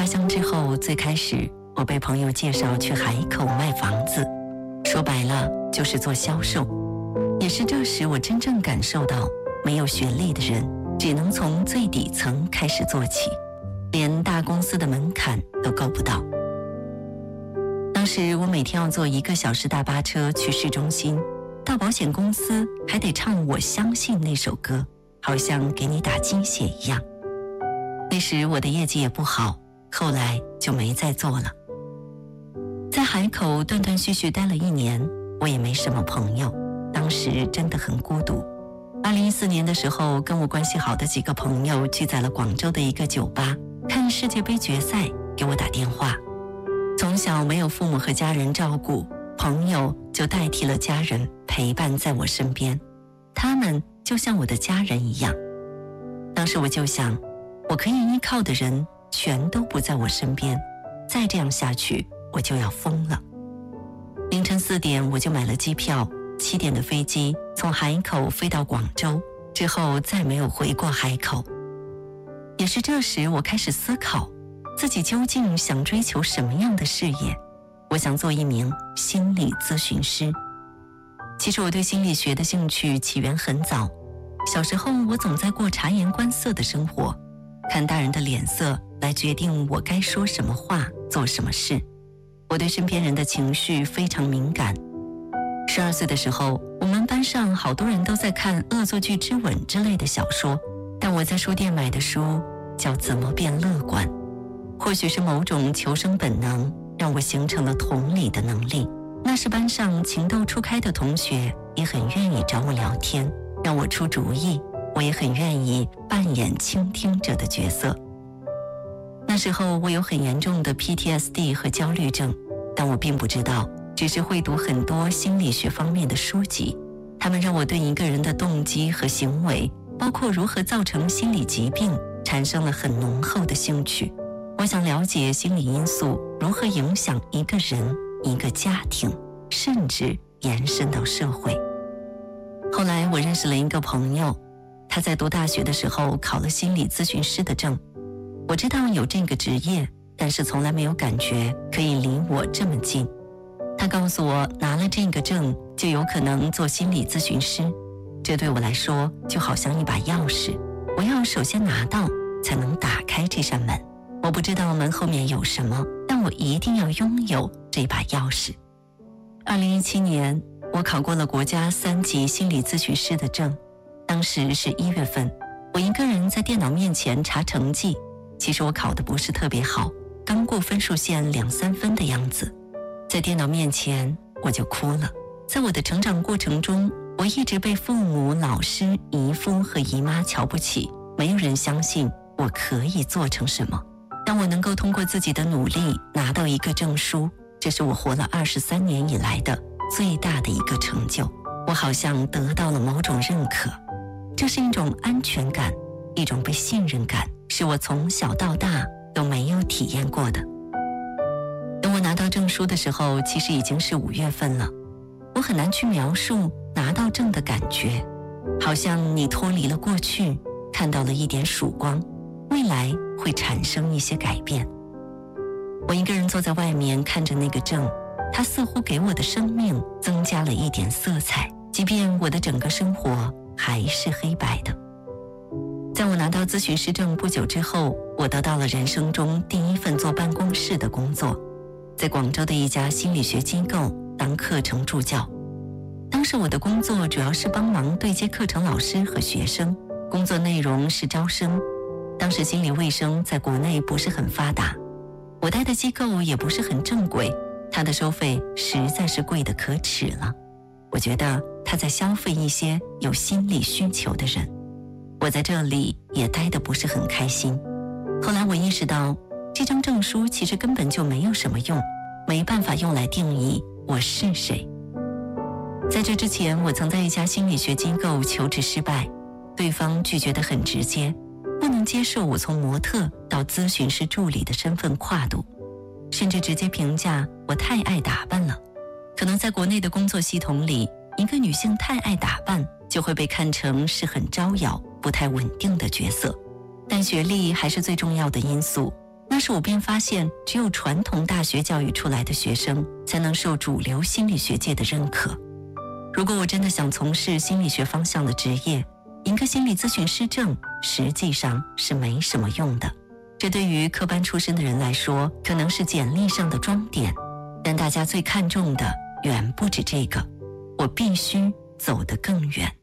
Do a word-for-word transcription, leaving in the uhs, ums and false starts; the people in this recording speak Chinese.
家乡之后，最开始我被朋友介绍去海口卖房子，说白了就是做销售。也是这时我真正感受到，没有学历的人只能从最底层开始做起，连大公司的门槛都够不到。当时我每天要坐一个小时大巴车去市中心，到保险公司还得唱我相信那首歌，好像给你打鸡血一样。那时我的业绩也不好，后来就没再做了。在海口断断续续待了一年，我也没什么朋友，当时真的很孤独。二零一四年的时候，跟我关系好的几个朋友聚在了广州的一个酒吧，看世界杯决赛，给我打电话。从小没有父母和家人照顾，朋友就代替了家人陪伴在我身边，他们就像我的家人一样。当时我就想，我可以依靠的人全都不在我身边，再这样下去我就要疯了。凌晨四点我就买了机票，七点的飞机从海口飞到广州，之后再没有回过海口。也是这时我开始思考，自己究竟想追求什么样的事业。我想做一名心理咨询师。其实我对心理学的兴趣起源很早，小时候我总在过察言观色的生活，看大人的脸色来决定我该说什么话，做什么事。我对身边人的情绪非常敏感。十二岁的时候，我们班上好多人都在看《恶作剧之吻》之类的小说，但我在书店买的书叫《怎么变乐观》。或许是某种求生本能，让我形成了同理的能力。那时班上情窦初开的同学也很愿意找我聊天，让我出主意，我也很愿意扮演倾听者的角色。那时候我有很严重的 P T S D 和焦虑症，但我并不知道，只是会读很多心理学方面的书籍，他们让我对一个人的动机和行为，包括如何造成心理疾病，产生了很浓厚的兴趣。我想了解心理因素如何影响一个人、一个家庭，甚至延伸到社会。后来我认识了一个朋友，他在读大学的时候考了心理咨询师的证。我知道有这个职业，但是从来没有感觉可以离我这么近。他告诉我，拿了这个证就有可能做心理咨询师，这对我来说就好像一把钥匙，我要首先拿到，才能打开这扇门。我不知道门后面有什么，但我一定要拥有这把钥匙。二零一七年，我考过了国家三级心理咨询师的证。当时是一月份，我一个人在电脑面前查成绩，其实我考得不是特别好，刚过分数线两三分的样子。在电脑面前我就哭了。在我的成长过程中，我一直被父母、老师、姨夫和姨妈瞧不起，没有人相信我可以做成什么。当我能够通过自己的努力拿到一个证书，这是我活了二十三年以来的最大的一个成就。我好像得到了某种认可，这是一种安全感，一种被信任感，是我从小到大都没有体验过的。等我拿到证书的时候，其实已经是五月份了。我很难去描述拿到证的感觉，好像你脱离了过去，看到了一点曙光，未来会产生一些改变。我一个人坐在外面看着那个证，它似乎给我的生命增加了一点色彩，即便我的整个生活还是黑白的。在我拿到咨询师证不久之后，我得到了人生中第一份坐办公室的工作，在广州的一家心理学机构当课程助教。当时我的工作主要是帮忙对接课程老师和学生，工作内容是招生。当时心理卫生在国内不是很发达，我待的机构也不是很正规，它的收费实在是贵得可耻了。我觉得他在消费一些有心理需求的人，我在这里也待得不是很开心。后来我意识到，这张证书其实根本就没有什么用，没办法用来定义我是谁。在这之前，我曾在一家心理学机构求职失败，对方拒绝得很直接，不能接受我从模特到咨询师助理的身份跨度，甚至直接评价我太爱打扮了。可能在国内的工作系统里，一个女性太爱打扮就会被看成是很招摇、不太稳定的角色。但学历还是最重要的因素， 那时我便发现，只有传统大学教育出来的学生才能受主流心理学界的认可。如果我真的想从事心理学方向的职业，一个心理咨询师证实际上是没什么用的。这对于科班出身的人来说，可能是简历上的装点，但大家最看重的远不止这个。我必须走得更远。